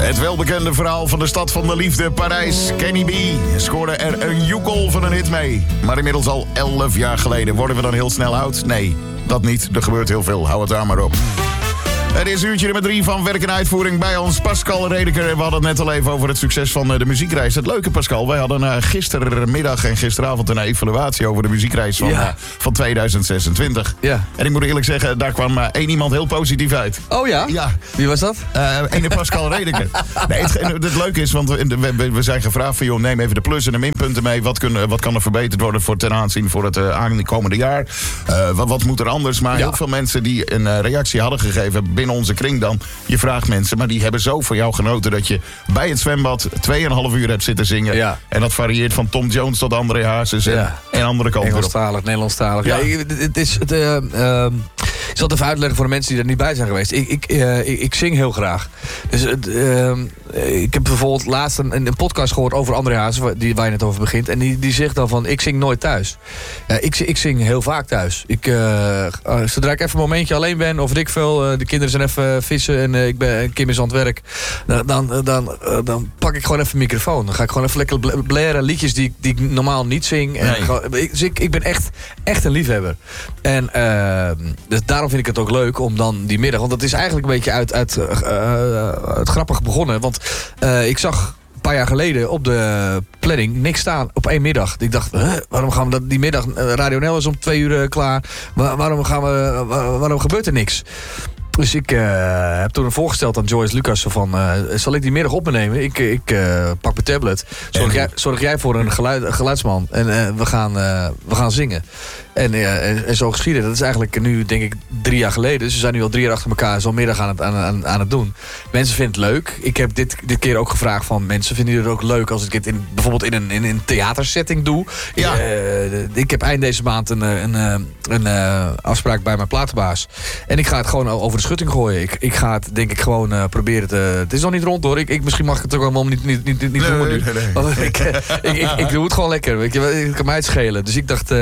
Het welbekende verhaal van de stad van de liefde, Parijs. Kenny B scoorde er een joekel van een hit mee. Maar inmiddels al 11 jaar geleden. Worden we dan heel snel oud? Nee, dat niet. Er gebeurt heel veel. Hou het daar maar op. Het is uurtje nummer 3 van Werk en Uitvoering bij ons. Pascal Redeker. We hadden het net al even over het succes van de muziekreis. Het leuke, Pascal, wij hadden gistermiddag en gisteravond een evaluatie over de muziekreis van 2026. Ja. En ik moet eerlijk zeggen, daar kwam 1 iemand heel positief uit. Oh ja? Ja. Wie was dat? Ene Pascal Redeker. Nee, het leuke is, want we zijn gevraagd van, joh, neem even de plus- en de minpunten mee. Wat kan er verbeterd worden ten aanzien voor het aankomende jaar? Wat moet er anders? Maar heel veel mensen die een reactie hadden gegeven binnen onze kring dan. Je vraagt mensen, maar die hebben zo van jou genoten dat je bij het zwembad 2,5 uur hebt zitten zingen. Ja. En dat varieert van Tom Jones tot André Hazes en andere kanten. Engelstalig, Nederlandstalig. Ja. Ik zal het even uitleggen voor de mensen die er niet bij zijn geweest. Ik zing heel graag. Dus ik heb bijvoorbeeld laatst een podcast gehoord over André Hazes, waar je net over begint. En die zegt dan van, ik zing nooit thuis. Ik zing heel vaak thuis. Zodra ik even een momentje alleen ben, of ik veel, de kinderen zijn even vissen en Kim is aan het werk. Dan pak ik gewoon even een microfoon. Dan ga ik gewoon even lekker blaren, liedjes die ik normaal niet zing. Nee. Dus ik ben echt een liefhebber. En dus daarom vind ik het ook leuk om dan die middag, want dat is eigenlijk een beetje uit grappig begonnen. Want ik zag een paar jaar geleden op de planning niks staan op 1 middag. Ik dacht, waarom gaan we die middag? Radio NL is om 2 uur klaar. Waarom gebeurt er niks? Dus ik heb toen voorgesteld aan Joyce Lucas van, zal ik die middag op me nemen? Ik pak mijn tablet. Zorg jij voor een geluidsman. En we gaan zingen. En zo geschieden. Dat is eigenlijk nu, denk ik, 3 jaar geleden. Dus we zijn nu al 3 jaar achter elkaar zo'n middag aan het doen. Mensen vinden het leuk. Ik heb dit keer ook gevraagd van mensen, vinden jullie het ook leuk als ik het bijvoorbeeld in een theatersetting doe? Ja. Ik heb eind deze maand een afspraak bij mijn platenbaas. En ik ga het gewoon over de schutting gooien. Ik ga het, denk ik, gewoon proberen te... Het is nog niet rond, hoor. Misschien mag ik het ook allemaal niet doen nu. Nee. Ik doe het gewoon lekker. Weet je, het kan mij het schelen. Dus ik dacht...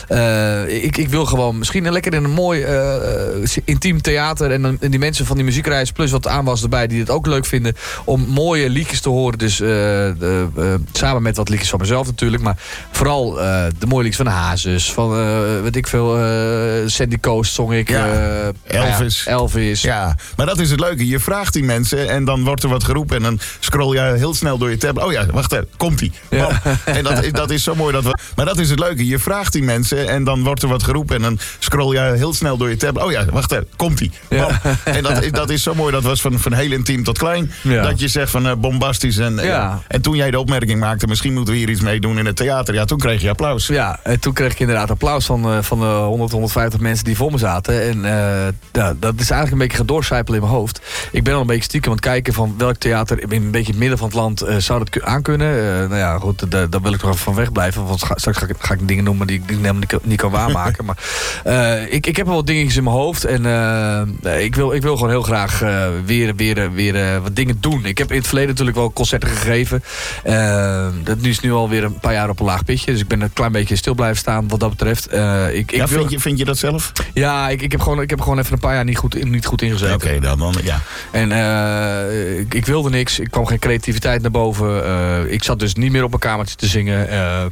Ik wil gewoon misschien lekker in een mooi intiem theater en die mensen van die muziekreis plus wat aanwas erbij die het ook leuk vinden om mooie liedjes te horen. Dus samen met wat liedjes van mezelf natuurlijk, maar vooral de mooie liedjes van Hazes, van weet ik veel, Sandy Coast zong ik. Elvis. Ja, maar dat is het leuke. Je vraagt die mensen en dan wordt er wat geroepen en dan scroll je heel snel door je tablet. Oh ja, wacht even, komt-ie. Ja. En dat is zo mooi. Maar dat is het leuke. Je vraagt die mensen en dan wordt er wat geroepen en dan scroll je heel snel door je tablet. Oh ja, wacht even, komt-ie. Ja. En dat is zo mooi. Dat was van heel intiem tot klein. Ja. Dat je zegt van bombastisch. En toen jij de opmerking maakte, misschien moeten we hier iets mee doen in het theater. Ja, toen kreeg je applaus. Ja, en toen kreeg ik inderdaad applaus van de 150 mensen die voor me zaten. En dat is eigenlijk een beetje gaan doorcijpelen in mijn hoofd. Ik ben al een beetje stiekem aan het kijken van welk theater in een beetje het midden van het land zou dat aankunnen. Nou ja, goed, daar wil ik toch even van wegblijven. Want straks ga ik dingen noemen die ik helemaal niet kan waarmaken. Maar ik heb wel wat dingetjes in mijn hoofd. En ik wil gewoon heel graag weer wat dingen doen. Ik heb in het verleden natuurlijk wel concerten gegeven. Dat is nu alweer een paar jaar op een laag pitje. Dus ik ben een klein beetje stil blijven staan wat dat betreft. Vind je dat zelf? Ja, ik heb gewoon even een paar jaar niet goed ingezeten. Oké, dan ja. En ik wilde niks. Ik kwam geen creativiteit naar boven. Ik zat dus niet meer op mijn kamertje te zingen.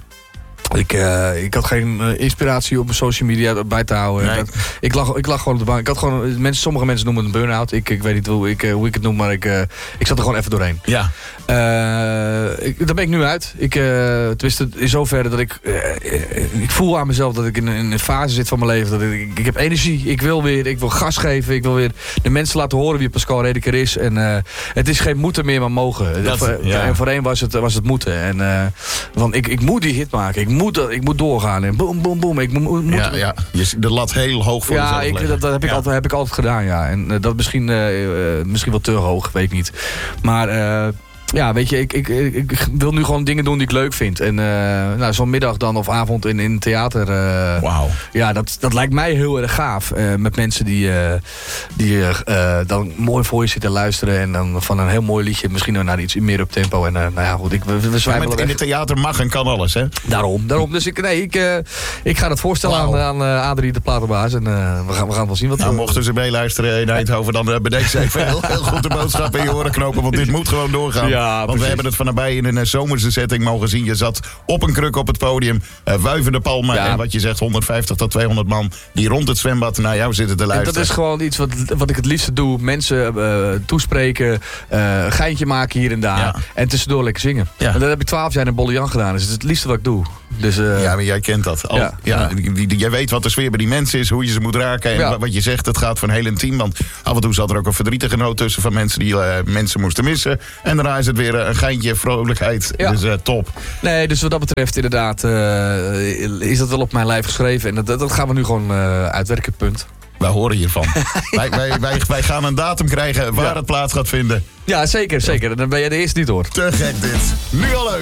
Ik had geen inspiratie op mijn social media bij te houden. Nee. Ik lag gewoon op de bank. Ik had gewoon, sommige mensen noemen het een burn-out. Ik weet niet hoe ik het noem, maar ik zat er gewoon even doorheen. Ja. Daar ben ik nu uit. Tenminste, in zoverre dat ik voel aan mezelf dat ik in een fase zit van mijn leven. Dat ik heb energie. Ik wil gas geven. Ik wil weer de mensen laten horen wie Pascal Redeker is. En het is geen moeten meer, maar mogen. En voorheen was het moeten. En, want ik moet die hit maken. Ik moet doorgaan. En boom, boom, boom. Ik moet de lat heel hoog voor jezelf leggen. Dat heb ik altijd gedaan, ja. En dat misschien wel te hoog, weet ik niet. Maar Ja, weet je, ik wil nu gewoon dingen doen die ik leuk vind. En zo'n middag dan of avond in een theater. Wauw. Ja, dat lijkt mij heel erg gaaf. Met mensen die dan mooi voor je zitten luisteren. En dan van een heel mooi liedje misschien naar iets meer op tempo. En nou ja, goed, we zwijmelen in het theater mag en kan alles, hè? Daarom. Dus ik ga dat voorstellen aan Adrie de platenbaas. En we gaan wel zien wat... Nou, mochten ze meeluisteren in Eindhoven, dan bedenk ze even heel goed de boodschap in je oren knopen. Want dit moet gewoon doorgaan. Ja, want precies. we hebben het van nabij in een zomerse setting mogen zien. Je zat op een kruk op het podium, wuivende palmen. Ja. En wat je zegt, 150 tot 200 man die rond het zwembad naar jou zitten te luisteren. En dat is gewoon iets wat ik het liefste doe. Mensen toespreken, een geintje maken hier en daar. Ja. En tussendoor lekker zingen. Ja. En dat heb ik 12 jaar in Bollejan gedaan. Dus het is het liefste wat ik doe. Dus, ja, maar jij kent dat. Jij weet wat de sfeer bij die mensen is, hoe je ze moet raken. En wat je zegt, het gaat voor een heel intiem. Want af en toe zat er ook een verdrietige noot tussen van mensen die mensen moesten missen. En daarna is het weer een geintje, vrolijkheid. Ja. Dus top. Nee, dus wat dat betreft inderdaad is dat wel op mijn lijf geschreven. En dat gaan we nu gewoon uitwerken, punt. Wij horen hiervan. wij gaan een datum krijgen waar het plaats gaat vinden. Ja, zeker. Dan ben jij de eerste die het hoort. Te gek dit. Nu al leuk.